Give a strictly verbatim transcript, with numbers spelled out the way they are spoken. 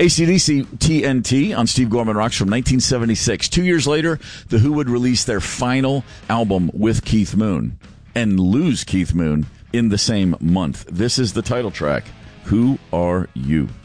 A C D C T N T on Steve Gorman Rocks from nineteen seventy-six. Two years later, The Who would release their final album with Keith Moon and lose Keith Moon in the same month. This is the title track, Who Are You?